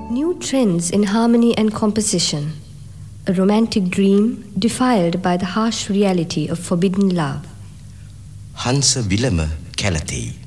New trends in harmony and composition. A romantic dream defiled by the harsh reality of forbidden love. Hansa Willem Kelletey.